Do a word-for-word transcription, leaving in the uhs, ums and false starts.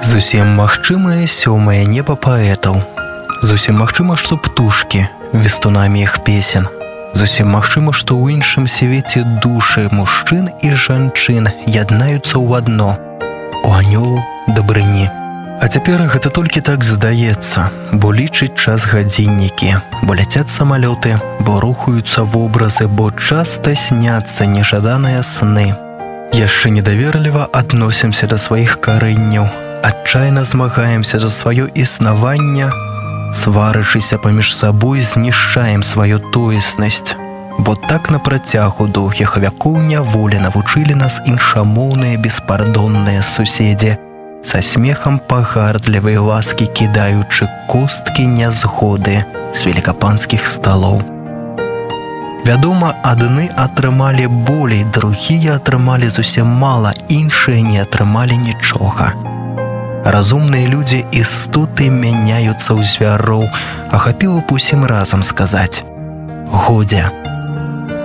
Зусім магчымае сёмае неба паэтаў. Зусім магчыма, што птушкі вестунамі іх песен. Зусім магчыма, што ў іншым свеце душы мужчын і жанчын яднаюцца ў адно, у анёлу дабрыні. А цяпер гэта толькі так здаецца, бо лічыць час гадзіннікі, бо ляцяць самалёты, бо рухаюцца вобразы, бо часта сняцца нежаданыя сны. Яшчэ недаверліва адносімся да сваіх карэнняў, адчайна змагаемся за сваё існаванне, сварычыся паміж сабой, знішчаем сваю тоеснасць. Бо так на працягу доўгіх вякоў няволі навучылі нас іншамоўныя беспардонныя суседзі, са смехам пагардлівай ласкі кідаючы косткі нязгоды з велікапанскіх сталоў. Вядома, адны атрымалі болей, другія атрымалі зусім мала, іншыя не атрымалі нічога. Разумныя людзі істоты мяняюцца ў звяроў, а хапіла б усім разам сказаць: годзе.